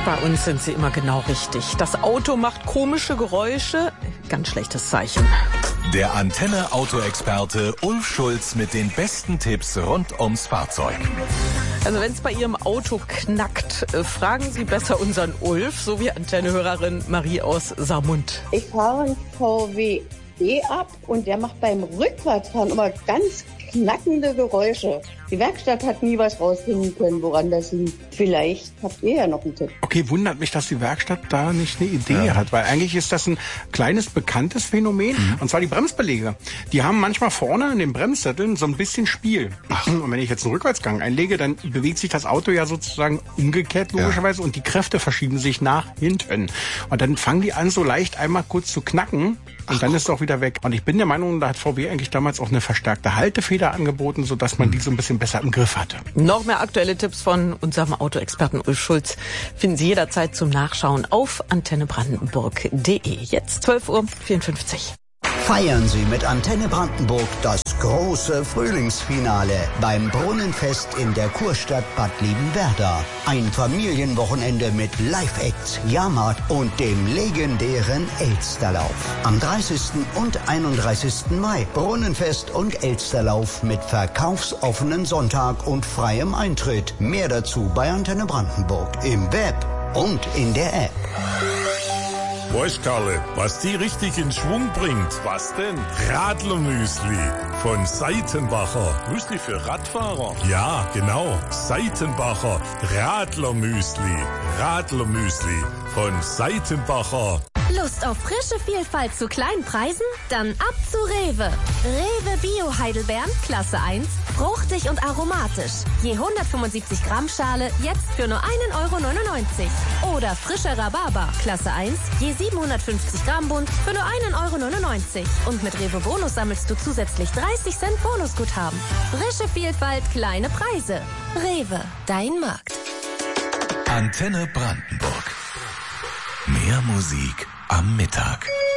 Bei uns sind sie immer genau richtig. Das Auto macht komische Geräusche. Ganz schlechtes Zeichen. Der Antenne-Auto-Experte Ulf Schulz mit den besten Tipps rund ums Fahrzeug. Also wenn es bei Ihrem Auto knackt, fragen Sie besser unseren Ulf, so wie Antenne-Hörerin Marie aus Saarmund. Ich fahre einen VW E-Up und der macht beim Rückwärtsfahren immer ganz knackende Geräusche. Die Werkstatt hat nie was rausfinden können, woran das liegt. Vielleicht habt ihr ja noch einen Tipp. Okay, wundert mich, dass die Werkstatt da nicht eine Idee hat, weil eigentlich ist das ein kleines, bekanntes Phänomen, und zwar die Bremsbeläge. Die haben manchmal vorne in den Bremssätteln so ein bisschen Spiel. Und wenn ich jetzt einen Rückwärtsgang einlege, dann bewegt sich das Auto ja sozusagen umgekehrt, logischerweise, und die Kräfte verschieben sich nach hinten. Und dann fangen die an, so leicht einmal kurz zu knacken, und dann ist es auch wieder weg. Und ich bin der Meinung, da hat VW eigentlich damals auch eine verstärkte Haltefeder angeboten, sodass man die so ein bisschen besser im Griff hatte. Noch mehr aktuelle Tipps von unserem Autoexperten Ulf Schulz finden Sie jederzeit zum Nachschauen auf antennebrandenburg.de. Jetzt 12:54 Uhr. Feiern Sie mit Antenne Brandenburg das große Frühlingsfinale beim Brunnenfest in der Kurstadt Bad Liebenwerda. Ein Familienwochenende mit Live-Acts, Jahrmarkt und dem legendären Elsterlauf. Am 30. und 31. Mai Brunnenfest und Elsterlauf mit verkaufsoffenen Sonntag und freiem Eintritt. Mehr dazu bei Antenne Brandenburg im Web und in der App. Weißt Karle, was die richtig in Schwung bringt? Was denn? Radlermüsli von Seitenbacher. Müsli für Radfahrer? Ja, genau. Seitenbacher Radlermüsli. Radlermüsli von Seitenbacher. Lust auf frische Vielfalt zu kleinen Preisen? Dann ab zu Rewe. Rewe Bio Heidelbeeren, Klasse 1, fruchtig und aromatisch. Je 175 Gramm Schale, jetzt für nur 1,99 €. Oder frischer Rhabarber, Klasse 1, je 750 Gramm Bund, für nur 1,99 €. Und mit Rewe Bonus sammelst du zusätzlich 30 Cent Bonusguthaben. Frische Vielfalt, kleine Preise. Rewe, dein Markt. Antenne Brandenburg. Mehr Musik am Mittag.